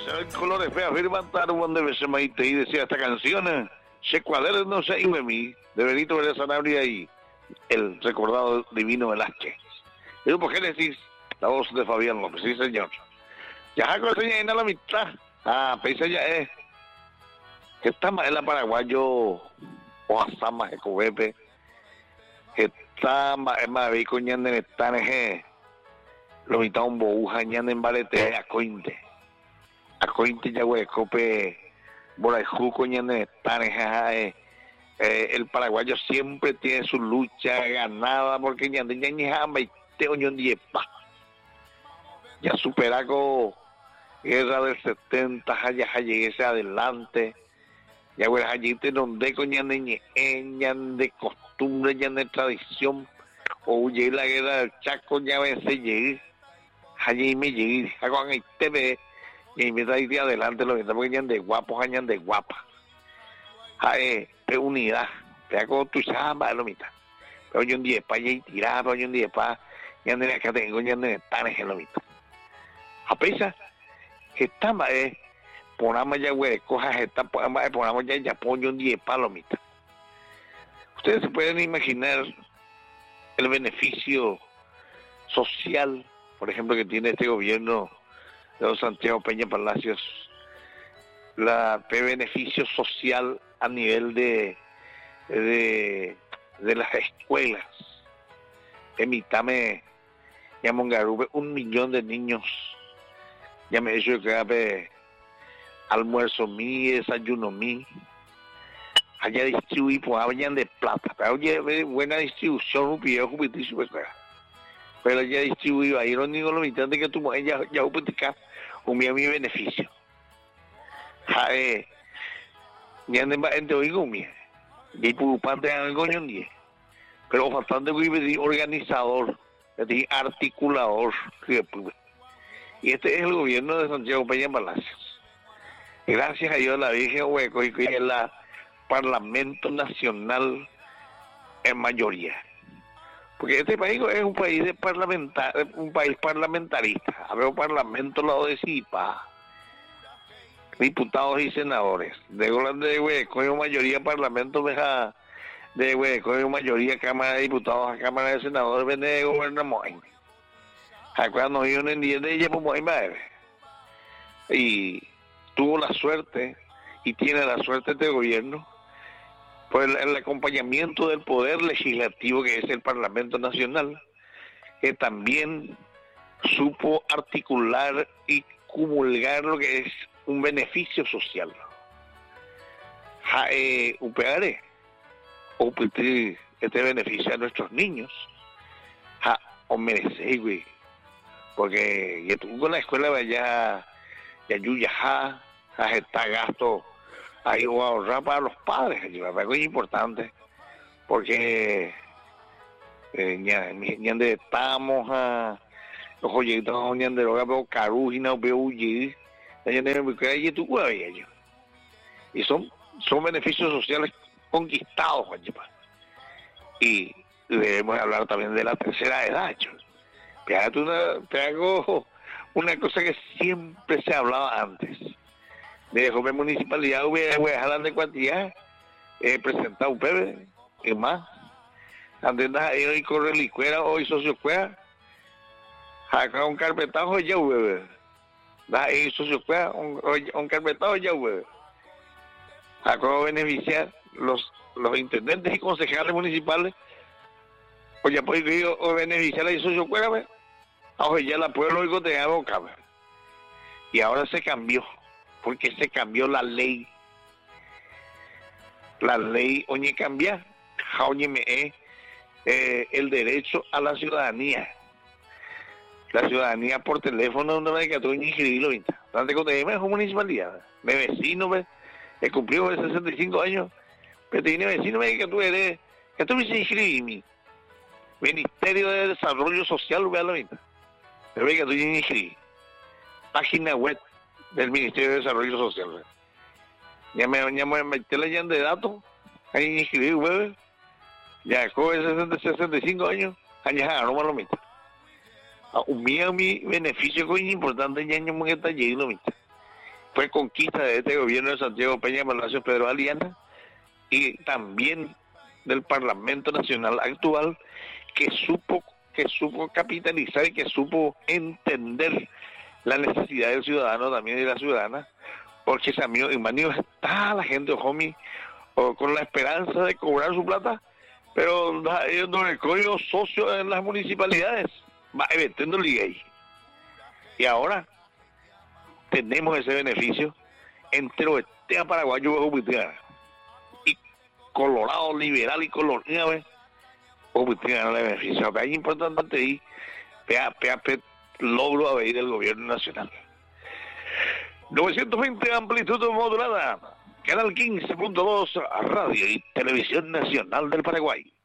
el color fea firman donde se me y decía esta canción se cuadra no sé y mí de Benito Vélez Sanabria y el recordado Divino Velázquez. Grupo Génesis, la voz de Fabián López, sí señor. Ya con seña en la mitad. Pesa ya es que está más en la paraguayo o asama de cobepe que está más con ñan de taneje lo mitad un bouja ñan en balete a cointe ya güey cope boraju con ñan de taneje el paraguayo siempre tiene su lucha ganada porque ñan de ñañejamba y te oñón diepa ya superaco guerra del 70 ya lleguese adelante ya güey allí te donde con ñan de costumbre ñan de tradición o llegué la guerra del Chaco ya vence llegué allí me llegué hago en TV y me da idea adelante lo que porque ñan de guapos ñan de guapa unidad te hago tu chamba lo mitad pero yo un día pa y tirar pero yo un día pa ñan de acá tengo ñan de tan en lo mitad a pesar que está más ponamos ya güey cojas esta ponamos ya pollo un día pa lo mitad. Ustedes se pueden imaginar el beneficio social, por ejemplo, que tiene este gobierno de don Santiago Peña Palacios, el beneficio social a nivel de las escuelas. En mitame ya Mongarube 1 millón de niños ya me he hecho que almuerzo mi, desayuno mi, allá distribuir pues habían de plata, pero oye buena distribución un video jubitísimo pero ya distribuido ahí los niños lo mitad de que tu mujer ya jubitica un mi beneficio ya en de oigo mi y preocupante en el coño un día pero bastante que organizador articulador y este es el gobierno de Santiago Peña Palacios. Gracias a Dios la Virgen Hueco y que es la Parlamento Nacional en mayoría. Porque este país es un país un país parlamentarista. Había un parlamento lado de CIPA, diputados y senadores. De Hueco y mayoría parlamento de Hueco y mayoría Cámara de Diputados, Cámara de Senadores, vende de gobernamos. Cuando yo no entiendo ella como y tuvo la suerte y tiene la suerte este gobierno por el acompañamiento del poder legislativo que es el Parlamento Nacional, que también supo articular y comulgar lo que es un beneficio social. Este beneficio a nuestros niños o merece, güey, porque yo tuve con la escuela allá ya está gasto ahí o ahorrar para los padres, algo importante, porque ñan de estamos a los joyitos ñan de lo que veo carujina o veo y y son beneficios sociales conquistados, y debemos hablar también de la tercera edad. Te hago una cosa que siempre se hablaba antes. De joven municipalidad hubiera dejar de cuantía presentado un PB y más. Antes de ir con relicuera o socio cuera, acá un carpetazo ya hubo. Da y socio cuera un carpetazo ya hubo. Acá beneficiar los intendentes y concejales municipales. O ya puede ir o beneficiar a socio cuera, oye, ya la pueblo lógico te da boca, y ahora se cambió, porque se cambió la ley. La ley, oye, cambia, el derecho a la ciudadanía. La ciudadanía por teléfono, una vez que tú inscribirlo, tanto que te es municipalidad, mi vecino, he cumplido 65 años, pero tiene vecino, que tú eres, que tú me inscribir, Ministerio de Desarrollo Social, vea lo mismo. Pero que tú inscribir. Página web del Ministerio de Desarrollo Social. Ya me metí la llave de datos, ahí inscribí, web. Ya con 65 años, allá no me lo meto. Mi beneficio es importante, ya no me está llegando lo mismo. fue conquista de este gobierno de Santiago Peña Palacios Pedro Aliana y también del Parlamento Nacional actual, que supo capitalizar y que supo entender la necesidad del ciudadano también y de la ciudadana, porque ese amigo está la gente, homie, con la esperanza de cobrar su plata, pero ellos no el código socio en las municipalidades, va evitando ley. Y ahora tenemos ese beneficio entre Oestea Paraguayo bajo Puitiana y Colorado liberal y colonial Puitiana el beneficio. Acá es importante ahí PAP logro a ver del gobierno nacional. 920 amplitud modulada, canal 15.2, Radio y Televisión Nacional del Paraguay.